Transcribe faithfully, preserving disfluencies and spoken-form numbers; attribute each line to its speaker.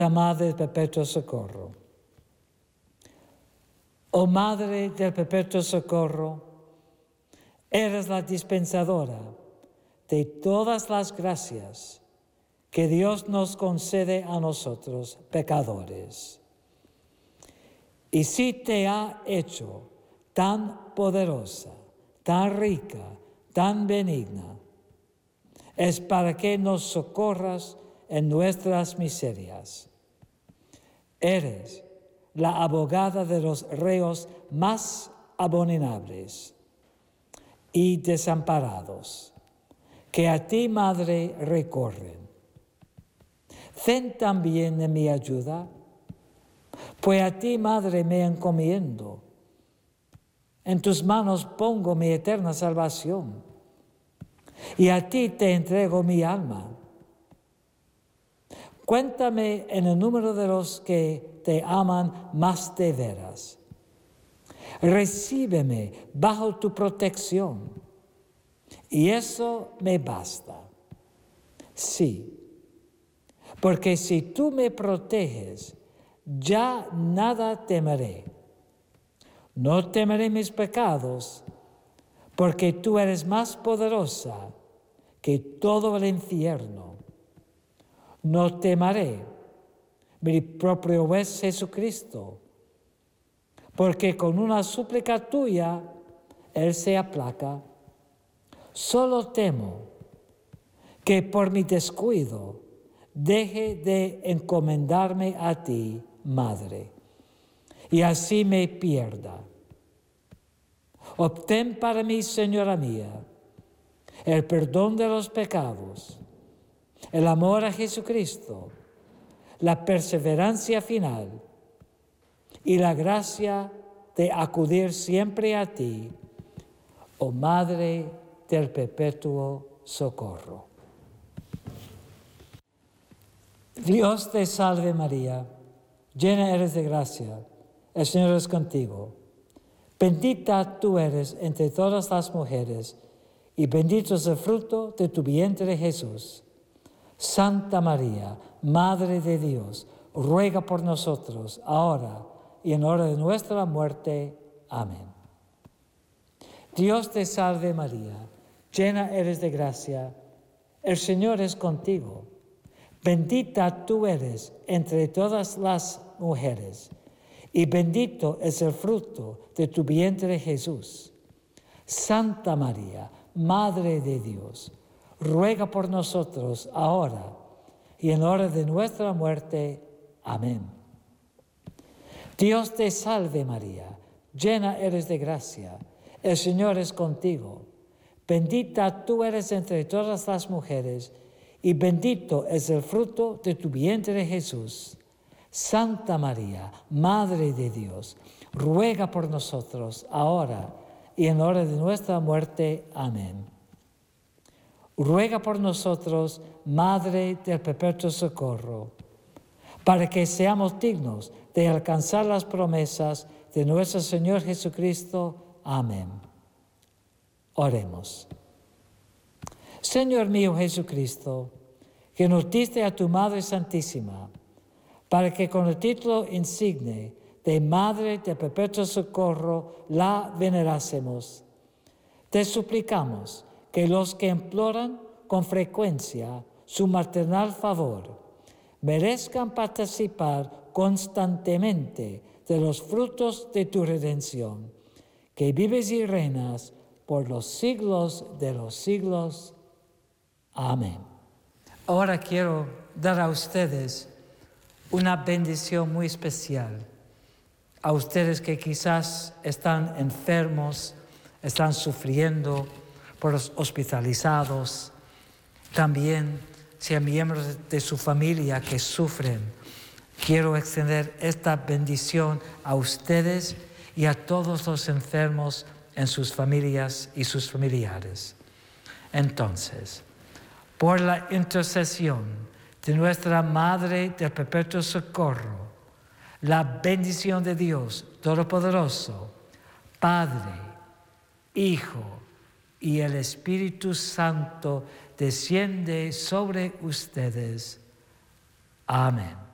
Speaker 1: Madre del Perpetuo Socorro. Oh Madre del Perpetuo Socorro, eres la dispensadora de todas las gracias que Dios nos concede a nosotros, pecadores. Y si te ha hecho tan poderosa, tan rica, tan benigna, es para que nos socorras en nuestras miserias. Eres la abogada de los reos más abominables y desamparados, que a ti, Madre, recorren. Ten también de mi ayuda, pues a ti, Madre, me encomiendo. En tus manos pongo mi eterna salvación, y a ti te entrego mi alma. Cuéntame en el número de los que te aman más de veras. Recíbeme bajo tu protección, y eso me basta. Sí, porque si tú me proteges, ya nada temeré. No temeré mis pecados, porque tú eres más poderosa que todo el infierno. No temeré mi propio juez Jesucristo, porque con una súplica tuya Él se aplaca. Solo temo que por mi descuido deje de encomendarme a ti, Madre, y así me pierda. Obtén para mí, Señora mía, el perdón de los pecados, el amor a Jesucristo, la perseverancia final y la gracia de acudir siempre a ti, oh Madre del Perpetuo Socorro. Dios te salve María, llena eres de gracia, el Señor es contigo. Bendita tú eres entre todas las mujeres, y bendito es el fruto de tu vientre Jesús. Santa María, Madre de Dios, ruega por nosotros, ahora y en hora de nuestra muerte. Amén. Dios te salve María, llena eres de gracia, el Señor es contigo. Bendita tú eres entre todas las mujeres, y bendito es el fruto de tu vientre Jesús. Santa María, Madre de Dios, ruega por nosotros ahora y en hora de nuestra muerte. Amén. Dios te salve María, llena eres de gracia, el Señor es contigo. Bendita tú eres entre todas las mujeres, y bendito es el fruto de tu vientre Jesús. Santa María, Madre de Dios, ruega por nosotros ahora y en hora de nuestra muerte. Amén. Ruega por nosotros, Madre del Perpetuo Socorro, para que seamos dignos de alcanzar las promesas de nuestro Señor Jesucristo. Amén. Oremos. Señor mío Jesucristo, que nos diste a tu Madre Santísima, para que con el título insigne de Madre del Perpetuo Socorro la venerásemos, te suplicamos que los que imploran con frecuencia su maternal favor merezcan participar constantemente de los frutos de tu redención, que vives y reinas por los siglos de los siglos. Amén. Ahora quiero dar a ustedes una bendición muy especial. A ustedes que quizás están enfermos, están sufriendo, por los hospitalizados, también si hay miembros de su familia que sufren. Quiero extender esta bendición a ustedes y a todos los enfermos en sus familias y sus familiares. Entonces, por la intercesión de nuestra Madre del Perpetuo Socorro, la bendición de Dios Todopoderoso, Padre, Hijo y el Espíritu Santo desciende sobre ustedes. Amén.